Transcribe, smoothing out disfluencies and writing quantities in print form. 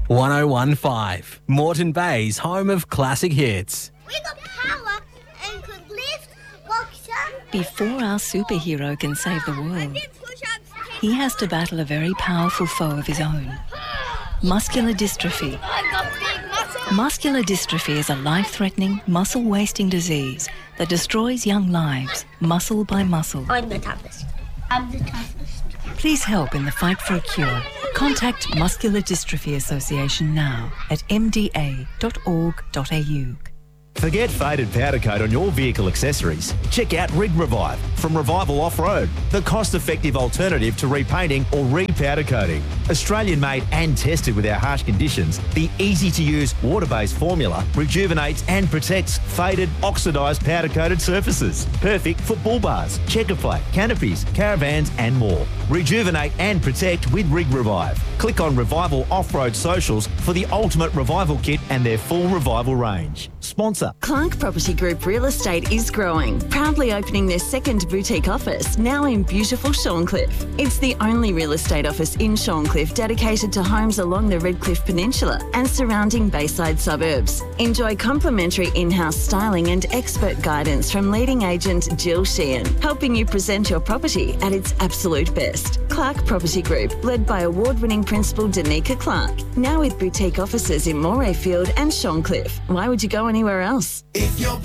1015, Moreton Bay's home of classic hits. We got power and could lift boxer. Before our superhero can save the world, he has to battle a very powerful foe of his own. Muscular dystrophy. I've got big muscle. Muscular dystrophy is a life-threatening, muscle-wasting disease that destroys young lives, muscle by muscle. I'm the toughest. I'm the toughest. Please help in the fight for a cure. Contact Muscular Dystrophy Association now at mda.org.au. Forget faded powder coat on your vehicle accessories. Check out Rig Revive from Revival Off-Road, the cost-effective alternative to repainting or re-powder coating. Australian-made and tested with our harsh conditions, the easy-to-use water-based formula rejuvenates and protects faded, oxidised powder-coated surfaces. Perfect for bull bars, checker plate, canopies, caravans and more. Rejuvenate and protect with Rig Revive. Click on Revival Off-Road socials for the ultimate Revival kit and their full Revival range. Sponsor. Clark Property Group Real Estate is growing, proudly opening their second boutique office now in beautiful Shorncliffe. It's the only real estate office in Shorncliffe dedicated to homes along the Redcliffe Peninsula and surrounding Bayside suburbs. Enjoy complimentary in-house styling and expert guidance from leading agent Jill Sheehan, helping you present your property at its absolute best. Clark Property Group, led by award-winning principal Danica Clark, now with boutique offices in Morayfield and Shorncliffe. Why would you go anywhere else? If you're